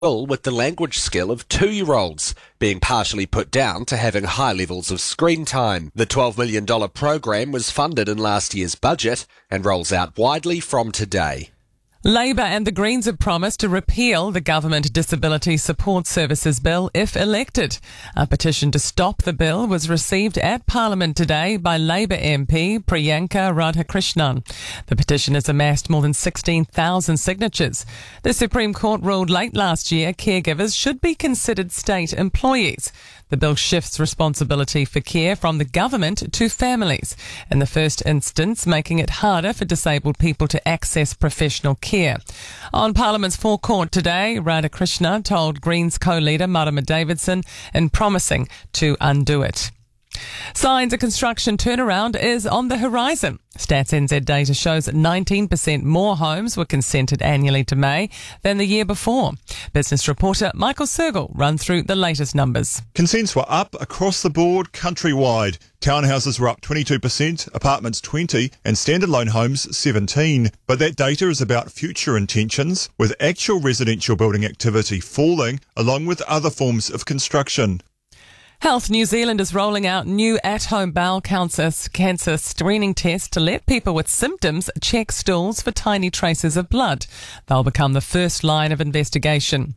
with the language skill of 2-year-olds, being partially put down to having high levels of screen time. The $12 million program was funded in last year's budget and rolls out widely from today. Labor and the Greens have promised to repeal the Government Disability Support Services Bill if elected. A petition to stop the bill was received at Parliament today by Labor MP Priyanka Radhakrishnan. The petition has amassed more than 16,000 signatures. The Supreme Court ruled late last year caregivers should be considered state employees. The bill shifts responsibility for care from the government to families, in the first instance making it harder for disabled people to access professional care. On Parliament's forecourt today, Radhakrishnan told Greens co-leader Marama Davidson in promising to undo it. Signs a construction turnaround is on the horizon. Stats NZ data shows that 19% more homes were consented annually to May than the year before. Business reporter Michael Sergel runs through the latest numbers. Consents were up across the board countrywide. Townhouses were up 22%, apartments 20%, and standalone homes 17%. But that data is about future intentions, with actual residential building activity falling along with other forms of construction. Health New Zealand is rolling out new at-home bowel cancer screening tests to let people with symptoms check stools for tiny traces of blood. They'll become the first line of investigation.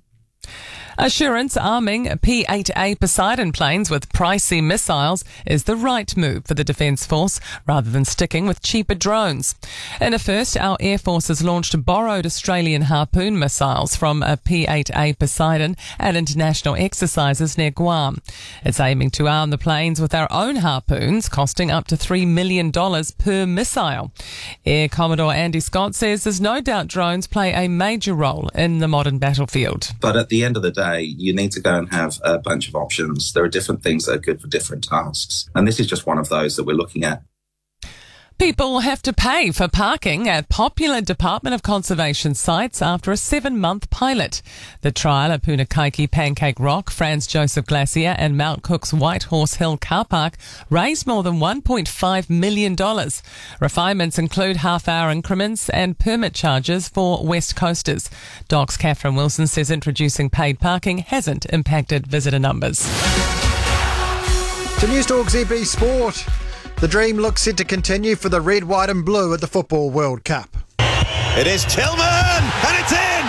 Assurance arming P-8A Poseidon planes with pricey missiles is the right move for the Defence Force rather than sticking with cheaper drones. In a first, our Air Force has launched borrowed Australian Harpoon missiles from a P-8A Poseidon at international exercises near Guam. It's aiming to arm the planes with our own Harpoons, costing up to $3 million per missile. Air Commodore Andy Scott says there's no doubt drones play a major role in the modern battlefield. But at the end of the day, you need to go and have a bunch of options. There are different things that are good for different tasks. And this is just one of those that we're looking at. People have to pay for parking at popular Department of Conservation sites after a 7-month pilot. The trial at Punakaiki Pancake Rock, Franz Joseph Glacier and Mount Cook's White Horse Hill car park raised more than $1.5 million. Refinements include half-hour increments and permit charges for West Coasters. Doc's Catherine Wilson says introducing paid parking hasn't impacted visitor numbers. To News Talk ZB Sport. The dream looks set to continue for the red, white and blue at the Football World Cup. It is Tillman, and it's in!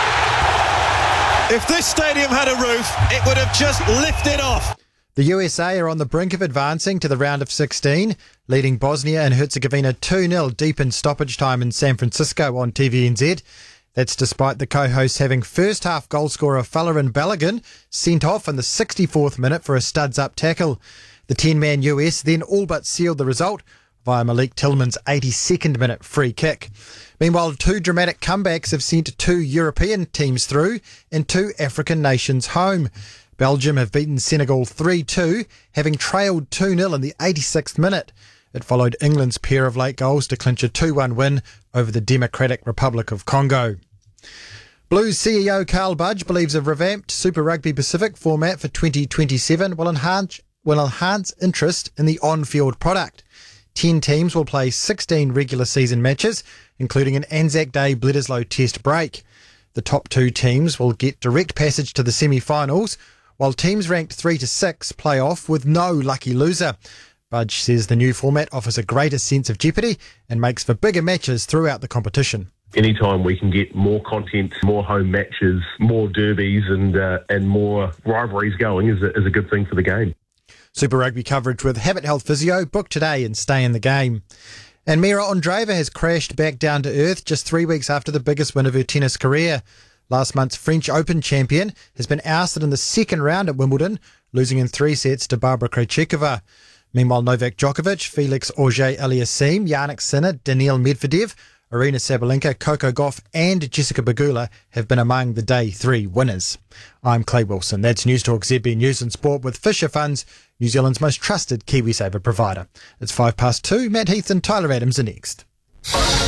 If this stadium had a roof, it would have just lifted off. The USA are on the brink of advancing to the round of 16, leading Bosnia and Herzegovina 2-0 deep in stoppage time in San Francisco on TVNZ. That's despite the co-hosts having first-half goalscorer Folarin Balogun sent off in the 64th minute for a studs-up tackle. The 10-man US then all but sealed the result via Malik Tillman's 82nd minute free kick. Meanwhile, 2 dramatic comebacks have sent 2 European teams through and 2 African nations home. Belgium have beaten Senegal 3-2, having trailed 2-0 in the 86th minute. It followed England's pair of late goals to clinch a 2-1 win over the Democratic Republic of Congo. Blues CEO Carl Budge believes a revamped Super Rugby Pacific format for 2027 will enhance interest in the on-field product. 10 teams will play 16 regular season matches, including an Anzac Day Bledisloe Test break. The top 2 teams will get direct passage to the semi-finals, while teams ranked 3 to 6 play off with no lucky loser. Budge says the new format offers a greater sense of jeopardy and makes for bigger matches throughout the competition. Anytime we can get more content, more home matches, more derbies and more rivalries going is a good thing for the game. Super Rugby coverage with Habit Health Physio, book today and stay in the game. And Mira Andreeva has crashed back down to earth just 3 weeks after the biggest win of her tennis career. Last month's French Open champion has been ousted in the second round at Wimbledon, losing in 3 sets to Barbara Krejcikova. Meanwhile, Novak Djokovic, Felix Auger-Aliassime, Jannik Sinner, Daniil Medvedev, Aryna Sabalenka, Coco Gauff and Jessica Pegula have been among the Day 3 winners. I'm Clay Wilson. That's News Talk ZB News and Sport with Fisher Funds, New Zealand's most trusted KiwiSaver provider. It's 2:05. Matt Heath and Tyler Adams are next.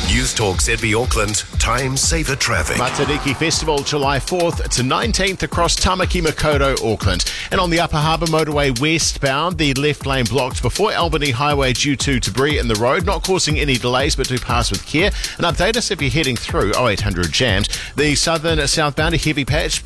News Talk ZB Auckland, Time Saver Traffic. Matariki Festival, July 4th to 19th across Tamaki Makaurau, Auckland. And on the Upper Harbour Motorway westbound, the left lane blocked before Albany Highway due to debris in the road, not causing any delays, but do pass with care. And update us if you're heading through 0800 jammed. The southern southbound, a heavy patch